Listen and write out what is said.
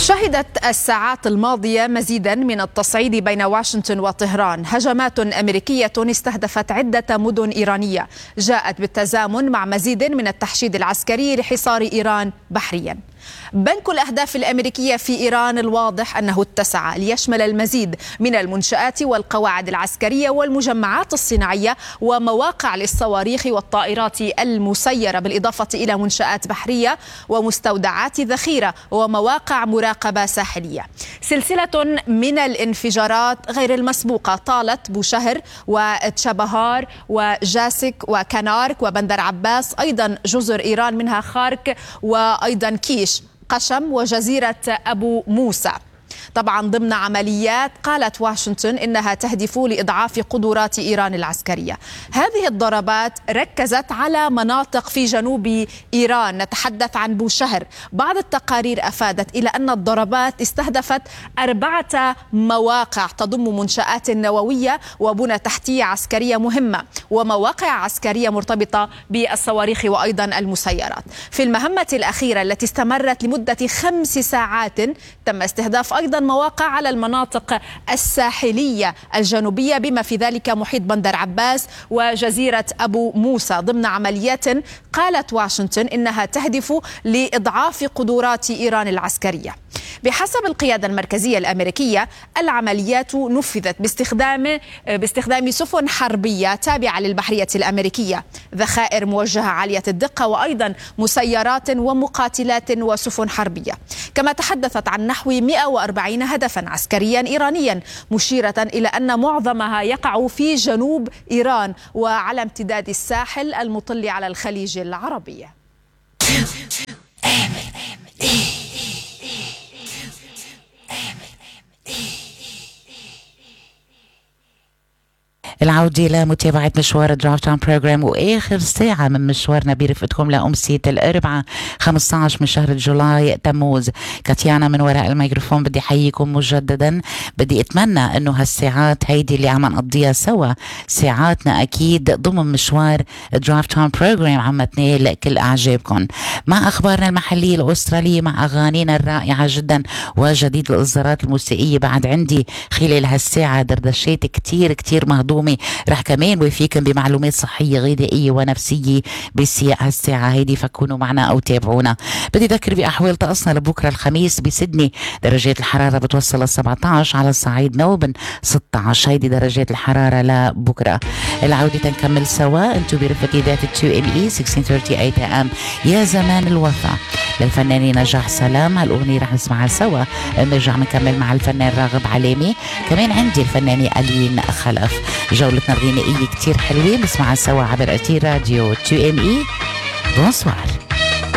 شهدت الساعات الماضية مزيدا من التصعيد بين واشنطن وطهران. هجمات أمريكية استهدفت عدة مدن إيرانية جاءت بالتزامن مع مزيد من التحشيد العسكري لحصار إيران بحريا. بنك الأهداف الأمريكية في إيران الواضح أنه اتسع ليشمل المزيد من المنشآت والقواعد العسكرية والمجمعات الصناعية ومواقع للصواريخ والطائرات المسيرة، بالإضافة إلى منشآت بحرية ومستودعات ذخيرة ومواقع مراقبة ساحلية. سلسلة من الانفجارات غير المسبوقة طالت بوشهر وتشابهار وجاسك وكنارك وبندر عباس، أيضا جزر إيران منها خارك وأيضا كيش، قشم وجزيرة أبو موسى. طبعا ضمن عمليات قالت واشنطن إنها تهدف لإضعاف قدرات إيران العسكرية. هذه الضربات ركزت على مناطق في جنوب إيران، نتحدث عن بوشهر. بعض التقارير أفادت إلى أن الضربات استهدفت 4 مواقع تضم منشآت نووية وبنى تحتية عسكرية مهمة ومواقع عسكرية مرتبطة بالصواريخ وأيضا المسيرات. في المهمة الأخيرة التي استمرت لمدة 5 ساعات تم استهداف أيضا مواقع على المناطق الساحلية الجنوبية بما في ذلك محيط بندر عباس وجزيرة أبو موسى، ضمن عمليات قالت واشنطن إنها تهدف لإضعاف قدرات إيران العسكرية. بحسب القيادة المركزية الأمريكية العمليات نفذت باستخدام سفن حربية تابعة للبحرية الأمريكية، ذخائر موجهة عالية الدقة وأيضا مسيرات ومقاتلات وسفن حربية. كما تحدثت عن نحو 140 هدفا عسكريا إيرانيا، مشيرة إلى أن معظمها يقع في جنوب إيران وعلى امتداد الساحل المطل على الخليج العربي. العودة لمتابعة مشوار درافت تايم بروجرام وآخر ساعة من مشوارنا برفقتكم لأمسية الأربعاء 15 من شهر جولاي تموز. كاتيانا من وراء الميكروفون، بدي حييكم مجددا. بدي أتمنى أنه هالساعات هيدي اللي عم نقضيها سوا ساعاتنا أكيد ضمن مشوار درافت تايم بروجرام عم تنال كل أعجابكم، مع أخبارنا المحلية الأسترالية، مع أغانينا الرائعة جدا وجديد الإصدارات الموسيقية. بعد عندي خلال هالساعة دردشات كتير مهضومة، رح كمان وفيكم بمعلومات صحية غذائية ونفسية بسياق هالساعة هيدي، فكونوا معنا أو تابعونا. بدي أذكر بأحوال طقسنا لبكرة الخميس. بسيدني درجات الحرارة بتوصل ل 17، على الصعيد ملبورن 16، هيدي درجات الحرارة لبكرة. العودة تنكمل سوا انتو برفقة ذات 2ME 16:38 AM. يا زمان الوفا للفنانة نجاح سلام، هالأغنية رح نسمعها سوا. نرجع نكمل مع الفنان راغب علامي، كمان عندي الفنانة ألين خلف. جولتنا الغنائية كتير حلوة، نسمعها سوا عبر أثير راديو 2ME. بونسوار.